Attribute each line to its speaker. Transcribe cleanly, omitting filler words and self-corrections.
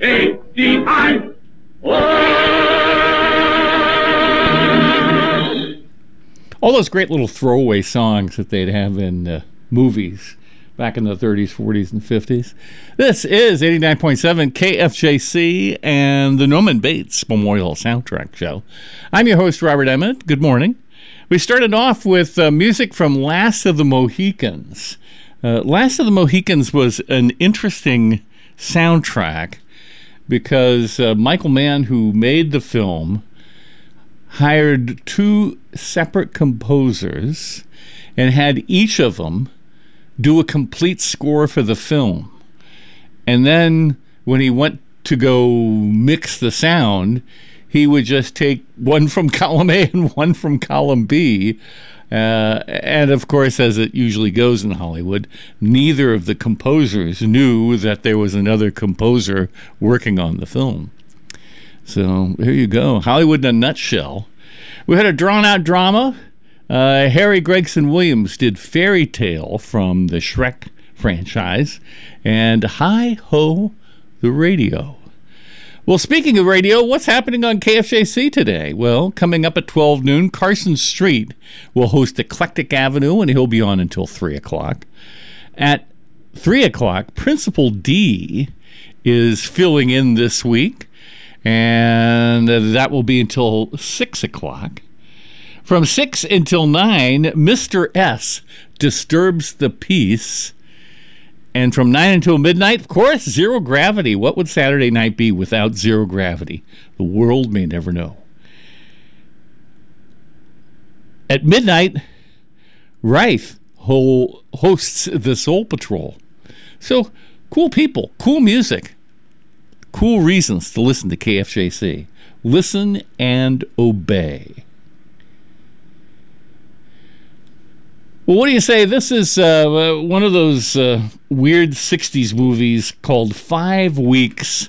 Speaker 1: A-D-I.
Speaker 2: All those great little throwaway songs that they'd have in movies back in the 30s, 40s, and 50s. This is 89.7 KFJC and the Norman Bates Memorial Soundtrack Show. I'm your host, Robert Emmett. Good morning. We started off with music from Last of the Mohicans. Last of the Mohicans was an interesting soundtrack because Michael Mann, who made the film, hired two separate composers and had each of them do a complete score for the film. And then when he went to go mix the sound, he would just take one from column A and one from column B. And of course, as it usually goes in Hollywood, neither of the composers knew that there was another composer working on the film. So here you go. Hollywood in a nutshell. We had a drawn-out drama. Harry Gregson Williams did Fairy Tale from the Shrek franchise. And Hi-Ho, the radio. Well, speaking of radio, what's happening on KFJC today? Well, coming up at 12 noon, Carson Street will host Eclectic Avenue, and he'll be on until 3 o'clock. At 3 o'clock, Principal D is filling in this week, and that will be until 6 o'clock. From 6 until 9, Mr. S disturbs the peace. And from 9 until midnight, of course, Zero Gravity. What would Saturday night be without Zero Gravity? The world may never know. At midnight, Rife hosts the Soul Patrol. So, cool people, cool music. Cool reasons to listen to KFJC. Listen and obey. Well, what do you say? This is one of those weird 60s movies called 5 Weeks